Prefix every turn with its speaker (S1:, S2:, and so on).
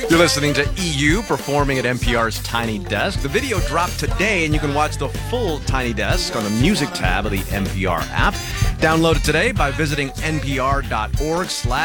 S1: You're listening to EU performing at NPR's Tiny Desk. The video dropped today, and you can watch the full Tiny Desk on the music tab of the NPR app. Download it today by visiting npr.org/